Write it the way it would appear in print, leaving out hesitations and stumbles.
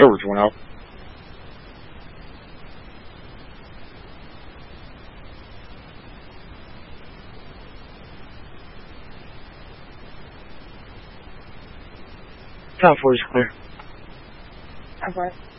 Coverage went out. Top 4 is clear. Top 4.